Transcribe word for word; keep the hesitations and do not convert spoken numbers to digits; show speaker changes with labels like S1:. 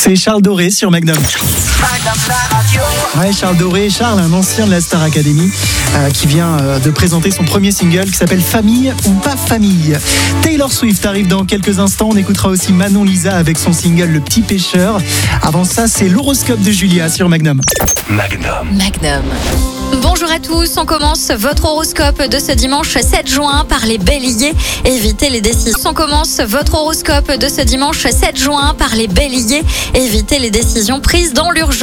S1: C'est Charles Doré sur Magnum. Ouais, Charles Doré, Charles, un ancien de la Star Academy euh, qui vient euh, de présenter son premier single qui s'appelle Famille ou pas famille. Taylor Swift arrive dans quelques instants. On écoutera aussi Manon Lisa avec son single Le Petit Pêcheur. Avant ça, c'est l'horoscope de Julia sur Magnum.
S2: Magnum.
S3: Magnum. Bonjour à tous, on commence votre horoscope de ce dimanche sept juin par les béliers. Évitez les décisions. On commence votre horoscope de ce dimanche sept juin par les béliers. Évitez les décisions prises dans l'urgence.